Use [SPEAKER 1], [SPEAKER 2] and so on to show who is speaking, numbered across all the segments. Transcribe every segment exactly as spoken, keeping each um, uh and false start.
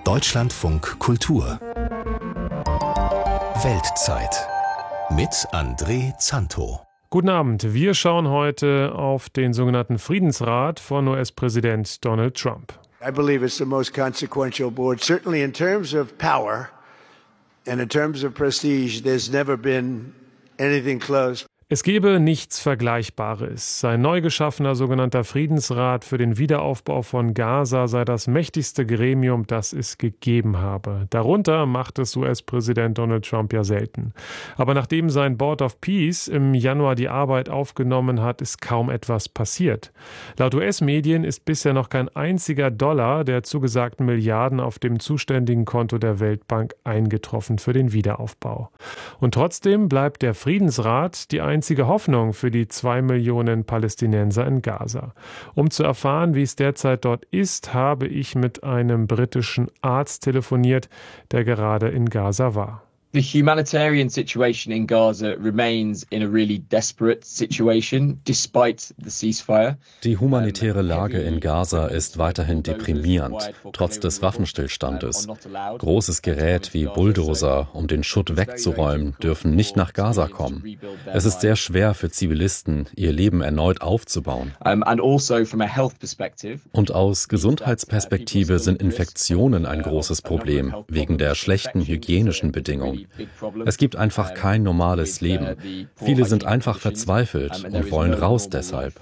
[SPEAKER 1] Deutschlandfunk Kultur Weltzeit mit André Zanto.
[SPEAKER 2] Guten Abend. Wir schauen heute auf den sogenannten Friedensrat von U S-Präsident Donald Trump.
[SPEAKER 3] I believe it's the most consequential board, certainly in terms of power and in terms of prestige. There's never been anything close.
[SPEAKER 2] Es gebe nichts Vergleichbares. Sein neu geschaffener sogenannter Friedensrat für den Wiederaufbau von Gaza sei das mächtigste Gremium, das es gegeben habe. Darunter macht es U S-Präsident Donald Trump ja selten. Aber nachdem sein Board of Peace im Januar die Arbeit aufgenommen hat, ist kaum etwas passiert. Laut U S-Medien ist bisher noch kein einziger Dollar der zugesagten Milliarden auf dem zuständigen Konto der Weltbank eingetroffen für den Wiederaufbau. Und trotzdem bleibt der Friedensrat die einzige einzige Hoffnung für die zwei Millionen Palästinenser in Gaza. Um zu erfahren, wie es derzeit dort ist, habe ich mit einem britischen Arzt telefoniert, der gerade in Gaza war.
[SPEAKER 4] The humanitarian situation in Gaza remains in a really desperate situation, despite the ceasefire.
[SPEAKER 5] Die humanitäre Lage in Gaza ist weiterhin deprimierend, trotz des Waffenstillstandes. Großes Gerät wie Bulldozer, um den Schutt wegzuräumen, dürfen nicht nach Gaza kommen. Es ist sehr schwer für Zivilisten, ihr Leben erneut aufzubauen. Und aus Gesundheitsperspektive sind Infektionen ein großes Problem, wegen der schlechten hygienischen Bedingungen. Es gibt einfach kein normales Leben. Viele sind einfach verzweifelt und wollen raus deshalb.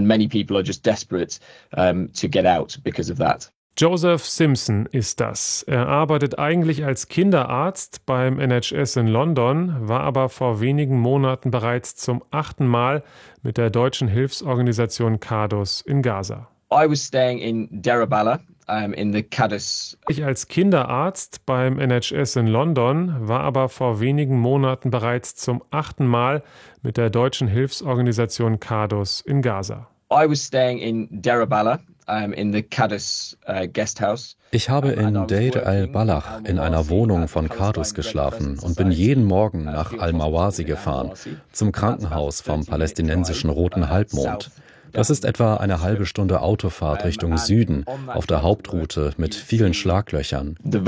[SPEAKER 2] Joseph Simpson ist das. Er arbeitet eigentlich als Kinderarzt beim N H S in London, war aber vor wenigen Monaten bereits zum achten Mal mit der deutschen Hilfsorganisation Qadus in Gaza.
[SPEAKER 4] I was staying in Deir al-Balah. In the Qadus.
[SPEAKER 2] Ich als Kinderarzt beim N H S in London war aber vor wenigen Monaten bereits zum achten Mal mit der deutschen Hilfsorganisation Qadus in Gaza.
[SPEAKER 4] I was staying in Deir al-Balah in the Qadus uh, guest house.
[SPEAKER 5] Ich habe in Deir al-Balah in einer Wohnung von Qadus geschlafen und bin jeden Morgen nach Al-Mawasi gefahren, zum Krankenhaus vom palästinensischen Roten Halbmond. Das ist etwa eine halbe Stunde Autofahrt Richtung Süden auf der Hauptroute mit vielen Schlaglöchern. Die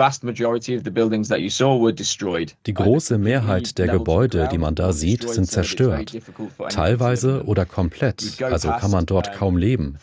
[SPEAKER 5] große Mehrheit der Gebäude, die man da sieht, sind zerstört. Teilweise oder komplett, also kann man dort kaum leben.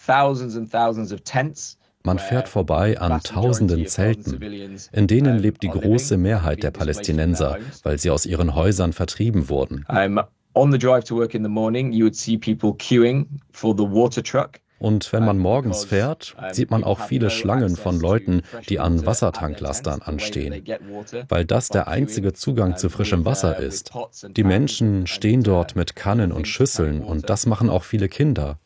[SPEAKER 5] Man fährt vorbei an tausenden Zelten. In denen lebt die große Mehrheit der Palästinenser, weil sie aus ihren Häusern vertrieben wurden.
[SPEAKER 4] On the drive to work in the morning, you would see people queuing for the water truck.
[SPEAKER 5] Und wenn man morgens fährt, sieht man auch viele Schlangen von Leuten, die an Wassertanklastern anstehen, weil das der einzige Zugang zu frischem Wasser ist. Die Menschen stehen dort mit Kannen und Schüsseln und das machen auch viele Kinder.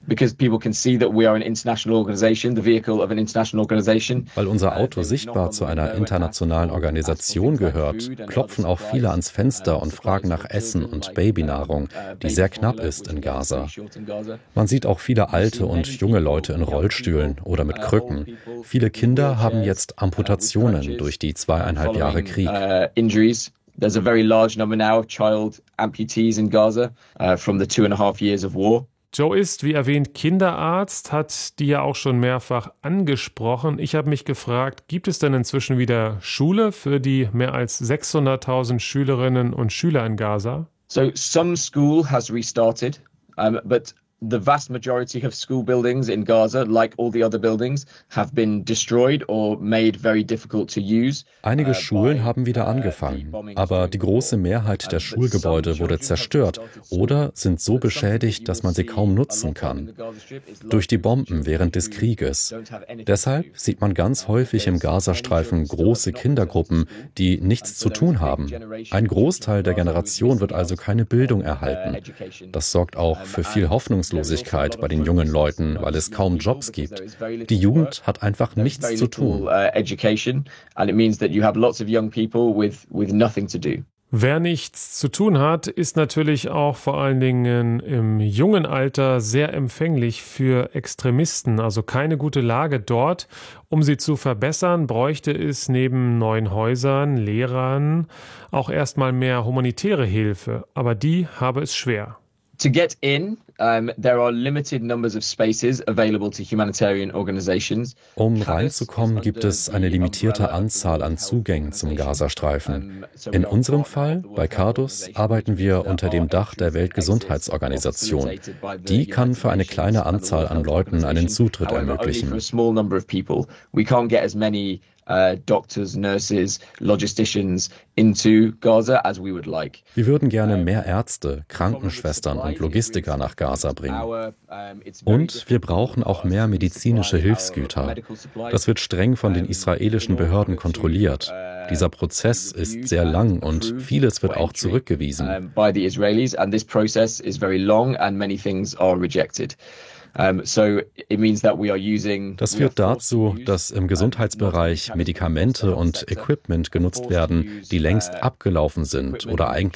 [SPEAKER 5] Weil unser Auto sichtbar zu einer internationalen Organisation gehört, klopfen auch viele ans Fenster und fragen nach Essen und Babynahrung, die sehr knapp ist in Gaza. Man sieht auch viele alte und junge Leute in Rollstühlen oder mit Krücken. Viele Kinder haben jetzt Amputationen durch die zweieinhalb Jahre Krieg.
[SPEAKER 4] There's a very large number now of child amputees in Gaza uh, from the two and a half years of war.
[SPEAKER 2] Joe ist, wie erwähnt, Kinderarzt, hat die ja auch schon mehrfach angesprochen. Ich habe mich gefragt, gibt es denn inzwischen wieder Schule für die mehr als sechshunderttausend Schülerinnen und Schüler in Gaza?
[SPEAKER 4] So some school has restarted, um, but the vast majority of school buildings in Gaza, like all the other buildings, have been destroyed or made very difficult to use.
[SPEAKER 5] Einige Schulen haben wieder angefangen, aber die große Mehrheit der Schulgebäude wurde zerstört oder sind so beschädigt, dass man sie kaum nutzen kann. Durch die Bomben während des Krieges. Deshalb sieht man ganz häufig im Gazastreifen große Kindergruppen, die nichts zu tun haben. Ein Großteil der Generation wird also keine Bildung erhalten. Das sorgt auch für viel Hoffnungslosigkeit bei den jungen Leuten, weil es kaum Jobs gibt. Die Jugend hat einfach nichts zu tun.
[SPEAKER 2] Wer nichts zu tun hat, ist natürlich auch vor allen Dingen im jungen Alter sehr empfänglich für Extremisten. Also keine gute Lage dort. Um sie zu verbessern, bräuchte es neben neuen Häusern, Lehrern auch erstmal mehr humanitäre Hilfe. Aber die habe es schwer.
[SPEAKER 4] To get in, um, there are limited numbers of spaces available to humanitarian organizations.
[SPEAKER 5] Um reinzukommen, gibt es eine limitierte Anzahl an Zugängen zum Gazastreifen. In unserem Fall, bei Cardus, arbeiten wir unter dem Dach der Weltgesundheitsorganisation. Die kann für eine kleine Anzahl an Leuten einen Zutritt ermöglichen.
[SPEAKER 4] Uh, doctors, nurses, logisticians into Gaza as we would like.
[SPEAKER 5] Wir würden gerne mehr Ärzte, Krankenschwestern und Logistiker nach Gaza bringen. Und wir brauchen auch mehr medizinische Hilfsgüter. Das wird streng von den israelischen Behörden kontrolliert. Dieser Prozess ist sehr lang und vieles wird auch zurückgewiesen.
[SPEAKER 4] By the Israelis, and this process is very long and many things are rejected. Das
[SPEAKER 5] führt dazu, dass im Gesundheitsbereich Medikamente und Equipment genutzt werden, die längst abgelaufen sind oder eigentlich